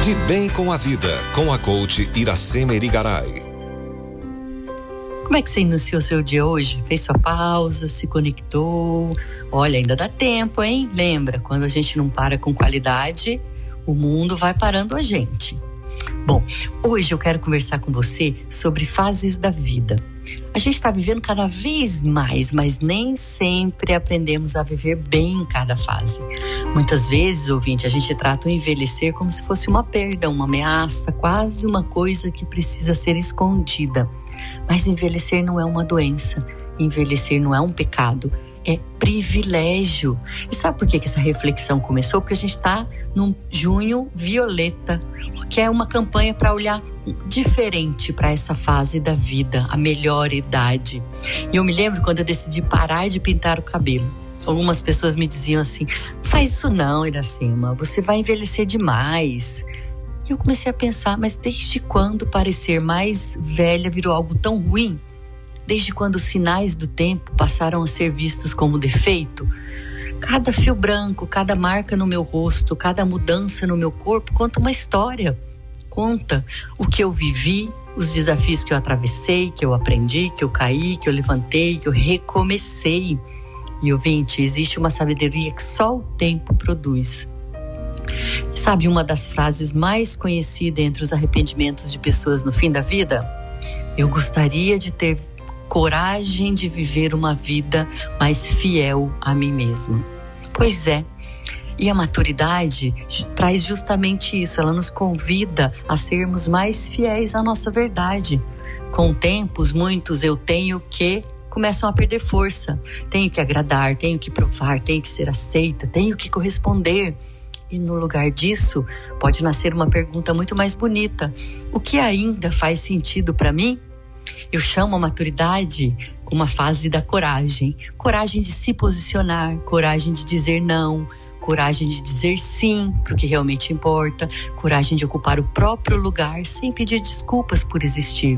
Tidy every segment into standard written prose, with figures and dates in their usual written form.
De Bem com a Vida, com a coach Iracema Irigaray. Como é que você iniciou seu dia hoje? Fez sua pausa, se conectou? Olha, ainda dá tempo, hein? Lembra, quando a gente não para com qualidade, o mundo vai parando a gente. Bom, hoje eu quero conversar com você sobre fases da vida. A gente está vivendo cada vez mais, mas nem sempre aprendemos a viver bem em cada fase. Muitas vezes, ouvinte, a gente trata o envelhecer como se fosse uma perda, uma ameaça, quase uma coisa que precisa ser escondida. Mas envelhecer não é uma doença, envelhecer não é um pecado, é privilégio. E sabe por que essa reflexão começou? Porque a gente está num junho violeta, que é uma campanha para olhar diferente para essa fase da vida, a melhor idade. E eu me lembro quando eu decidi parar de pintar o cabelo. Algumas pessoas me diziam assim: não faz isso não, Iracema, você vai envelhecer demais. E eu comecei a pensar, mas desde quando parecer mais velha virou algo tão ruim? Desde quando os sinais do tempo passaram a ser vistos como defeito? Cada fio branco, cada marca no meu rosto, cada mudança no meu corpo conta uma história. Conta o que eu vivi, os desafios que eu atravessei, que eu aprendi, que eu caí, que eu levantei, que eu recomecei. E, ouvinte, existe uma sabedoria que só o tempo produz. Sabe uma das frases mais conhecidas entre os arrependimentos de pessoas no fim da vida? Eu gostaria de ter coragem de viver uma vida mais fiel a mim mesma. Pois é. E a maturidade traz justamente isso, ela nos convida a sermos mais fiéis à nossa verdade. Com tempos, muitos eu tenho que começam a perder força. Tenho que agradar, tenho que provar, tenho que ser aceita, tenho que corresponder. E no lugar disso, pode nascer uma pergunta muito mais bonita. O que ainda faz sentido para mim? Eu chamo a maturidade como uma fase da coragem. Coragem de se posicionar, coragem de dizer não, coragem de dizer sim para o que realmente importa, coragem de ocupar o próprio lugar sem pedir desculpas por existir.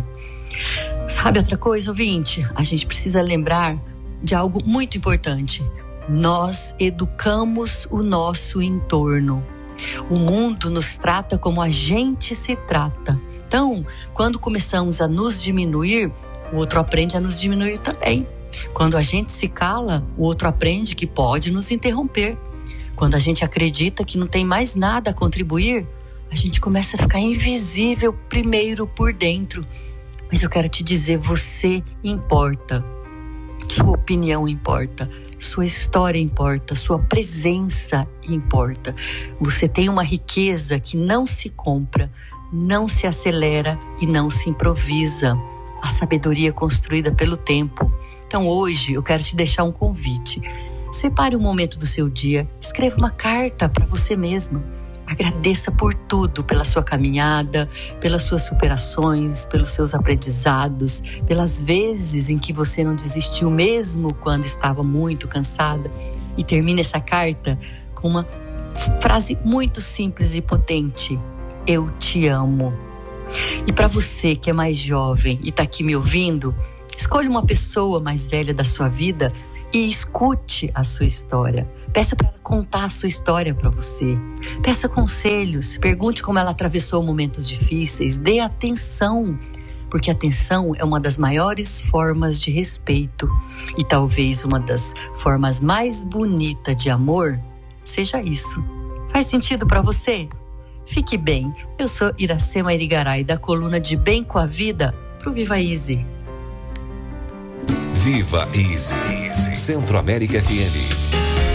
Sabe outra coisa, ouvinte? A gente precisa lembrar de algo muito importante. Nós educamos o nosso entorno. O mundo nos trata como a gente se trata. Então, quando começamos a nos diminuir, o outro aprende a nos diminuir também. Quando a gente se cala, o outro aprende que pode nos interromper. Quando a gente acredita que não tem mais nada a contribuir, a gente começa a ficar invisível primeiro por dentro. Mas eu quero te dizer, você importa. Sua opinião importa. Sua história importa. Sua presença importa. Você tem uma riqueza que não se compra, não se acelera e não se improvisa. A sabedoria construída pelo tempo. Então hoje eu quero te deixar um convite. Separe um momento do seu dia, escreva uma carta para você mesma. Agradeça por tudo, pela sua caminhada, pelas suas superações, pelos seus aprendizados, pelas vezes em que você não desistiu mesmo quando estava muito cansada. E termine essa carta com uma frase muito simples e potente: eu te amo. E para você que é mais jovem e está aqui me ouvindo, escolha uma pessoa mais velha da sua vida e escute a sua história. Peça para ela contar a sua história para você. Peça conselhos, pergunte como ela atravessou momentos difíceis, dê atenção, porque atenção é uma das maiores formas de respeito e talvez uma das formas mais bonitas de amor seja isso. Faz sentido para você? Fique bem. Eu sou Iracema Irigaray, da coluna De Bem com a Vida pro Viva Easy. Viva Easy. Centro América FM.